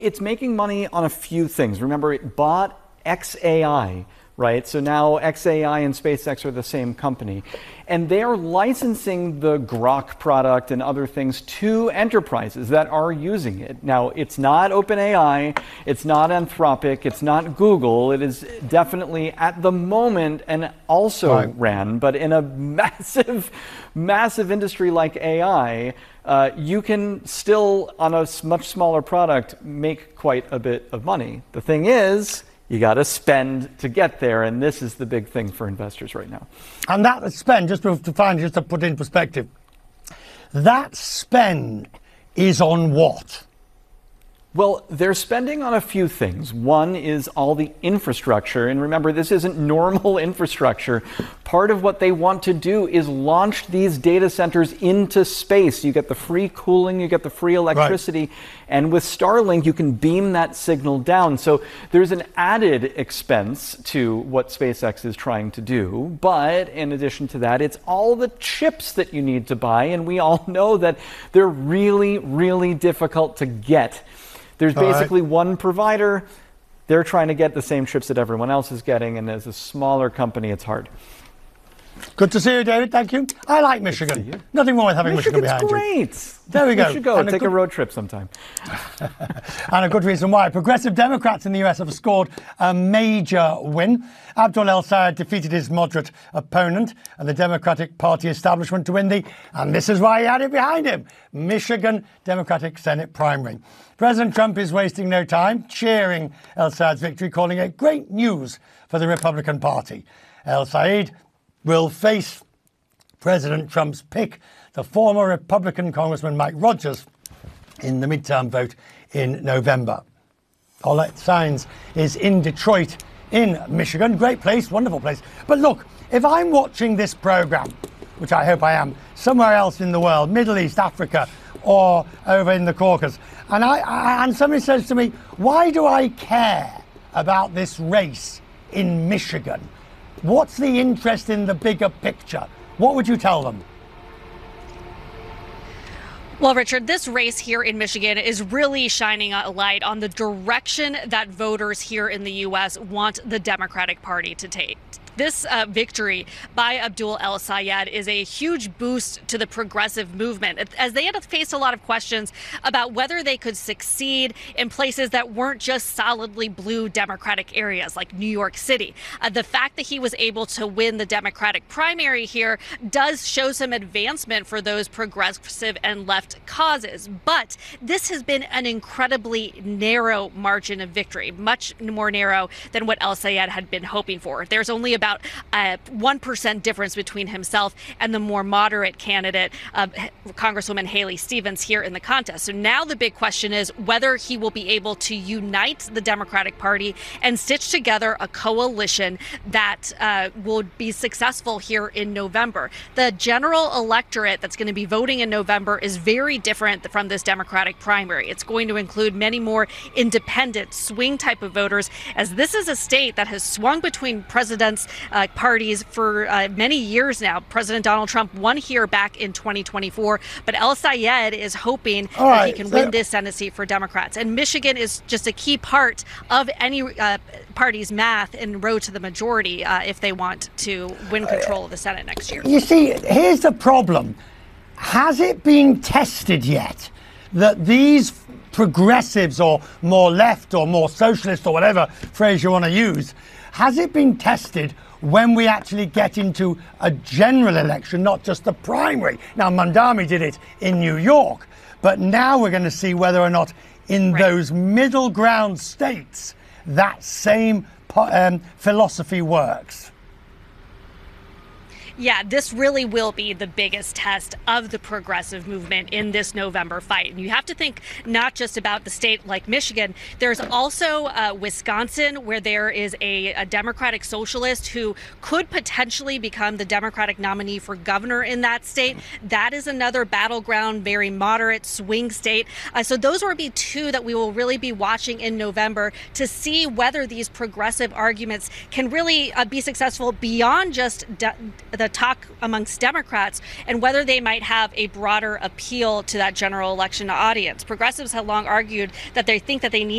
It's making money on a few things. Remember, it bought xAI, right? So now xAI and SpaceX are the same company. And they are licensing the Grok product and other things to enterprises that are using it. Now, it's not OpenAI, it's not Anthropic, it's not Google. It is definitely, at the moment, and also ran, but in a massive, massive industry like AI, you can still, on a much smaller product, make quite a bit of money. The thing is, you got to spend to get there, and this is the big thing for investors right now. And that spend, just to put in perspective, that spend is on what? Well, they're spending on a few things. One is all the infrastructure. And remember, this isn't normal infrastructure. Part of what they want to do is launch these data centers into space. You get the free cooling, you get the free electricity. Right. And with Starlink, you can beam that signal down. So there's an added expense to what SpaceX is trying to do. But in addition to that, it's all the chips that you need to buy. And we all know that they're really, really difficult to get. There's basically one provider. They're trying to get the same chips that everyone else is getting, and as a smaller company, it's hard. Good to see you, David. Thank you. I like Michigan. Nothing wrong with having Michigan behind great. There we go. You should go. Take a road trip sometime. And a good reason why. Progressive Democrats in the US have scored a major win. Abdul El-Sayed defeated his moderate opponent and the Democratic Party establishment to win the, and this is why he had it behind him, Michigan Democratic Senate primary. President Trump is wasting no time cheering El-Sayed's victory, calling it great news for the Republican Party. El-Sayed will face President Trump's pick, the former Republican Congressman Mike Rogers, in the midterm vote in November. Paulette Saenz is in Detroit, in Michigan. Great place, wonderful place. But look, if I'm watching this program, which I hope I am, somewhere else in the world, Middle East, Africa, or over in the Caucasus, and somebody says to me, why do I care about this race in Michigan? What's the interest in the bigger picture? What would you tell them? Well, Richard, this race here in Michigan is really shining a light on the direction that voters here in the U.S. want the Democratic Party to take. This victory by Abdul El-Sayed is a huge boost to the progressive movement, as they had faced a lot of questions about whether they could succeed in places that weren't just solidly blue Democratic areas like New York City. The fact that he was able to win the Democratic primary here does show some advancement for those progressive and left causes. But this has been an incredibly narrow margin of victory, much more narrow than what El-Sayed had been hoping for. There's only about 1% difference between himself and the more moderate candidate, Congresswoman Haley Stevens, here in the contest. So now the big question is whether he will be able to unite the Democratic Party and stitch together a coalition that will be successful here in November. The general electorate that's going to be voting in November is very different from this Democratic primary. It's going to include many more independent, swing type of voters, as this is a state that has swung between presidents' parties for many years now. President Donald Trump won here back in 2024, but El-Sayed is hoping that he can win this Senate seat for Democrats. And Michigan is just a key part of any party's math and road to the majority if they want to win control of the Senate next year. You see, here's the problem. Has it been tested yet that these progressives, or more left or more socialist, or whatever phrase you want to use, has it been tested when we actually get into a general election, not just the primary? Now, Mamdani did it in New York, but now we're going to see whether or not in those middle ground states that same philosophy works. Yeah, this really will be the biggest test of the progressive movement in this November fight. And you have to think not just about the state like Michigan. There's also Wisconsin, where there is a Democratic socialist who could potentially become the Democratic nominee for governor in that state. That is another battleground, very moderate swing state. So those will be two that we will really be watching in November to see whether these progressive arguments can really be successful beyond just the talk amongst Democrats and whether they might have a broader appeal to that general election audience. Progressives have long argued that they think that they need